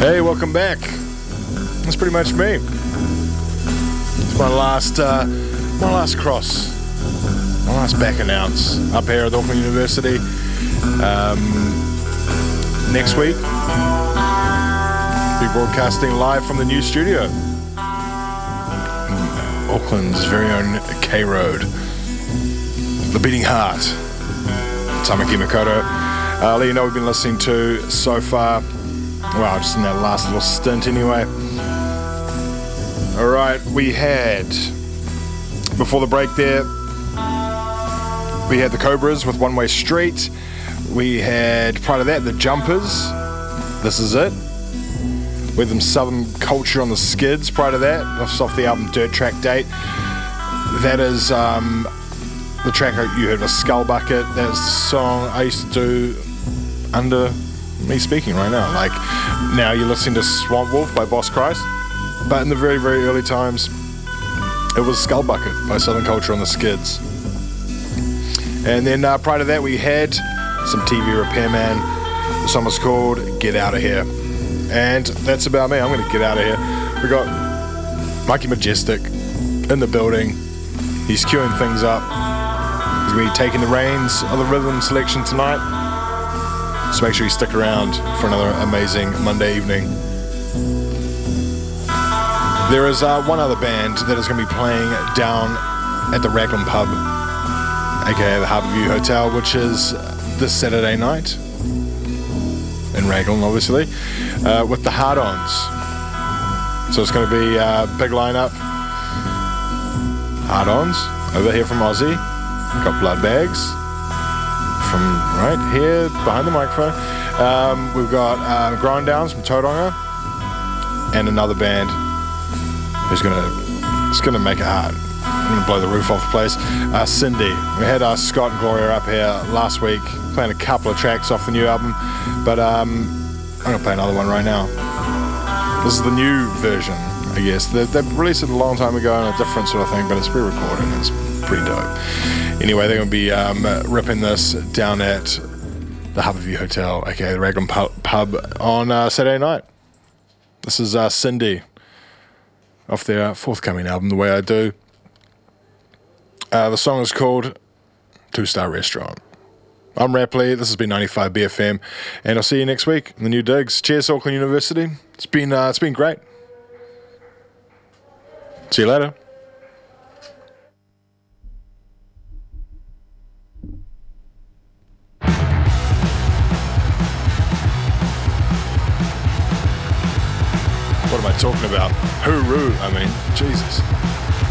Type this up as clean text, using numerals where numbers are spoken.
Hey, welcome back. That's pretty much me. It's my last cross, my last back announce up here at Auckland University. Next week, be broadcasting live from the new studio, Auckland's very own K Road, the beating heart. Tamaki Makoto. I'll let you know we've been listening to so far. Well, just in that last little stint anyway. Alright, we had, before the break there, we had the Cobras with One Way Street. We had, prior to that, the Jumpers, This Is It. With them Southern Culture on the Skids prior to that. That's off the album Dirt Track Date. That is the track you heard was Skull Bucket. That's the song I used to do under me speaking right now. Like, now you're listening to Swamp Wolf by Boss Christ, but in the very, very early times, it was Skull Bucket by Southern Culture on the Skids. And then prior to that, we had some TV Repairman. The song was called Get Out of Here. And that's about me. I'm going to get out of here. We got Mikey Majestic in the building. He's queuing things up. He's going to be taking the reins of the rhythm selection tonight. So make sure you stick around for another amazing Monday evening. There is one other band that is going to be playing down at the Raglan Pub, aka the Harbourview Hotel, which is this Saturday night in Raglan, obviously, with the Hard-Ons. So it's going to be a big lineup. Hard-Ons over here from Aussie. Got Blood Bags from right here behind the microphone. We've got Grind Downs from Tauranga, and another band who's gonna make it hard. I'm gonna blow the roof off the place. Cindy. We had Scott and Gloria up here last week playing a couple of tracks off the new album, but I'm gonna play another one right now. This is the new version, I guess. They released it a long time ago on a different sort of thing, but it's re-recorded and it's pretty dope. Anyway, they're going to be ripping this down at the Harbourview Hotel, aka the Raglan Pub, on Saturday night. This is Cindy off their forthcoming album, The Way I Do. The song is called Two Star Restaurant. I'm Rapley, this has been 95 BFM, and I'll see you next week in the new digs. Cheers, Auckland University. It's been great. See you later. What am I talking about? Hooroo, I mean, Jesus.